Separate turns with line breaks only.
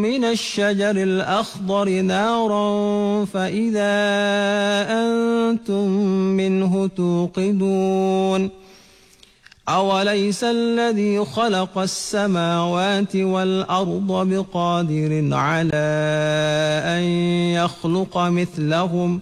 من الشجر الأخضر نارا فإذا أنتم منه توقدون أوليس الذي خلق السماوات والأرض بقادر على أن يخلق مثلهم